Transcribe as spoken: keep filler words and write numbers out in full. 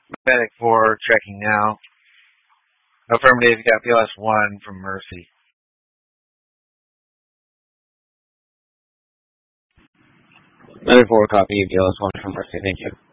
Medic four, checking now. Affirmative, you got B L S one from Mercy. Medic four, copy, B L S one from Mercy, thank you.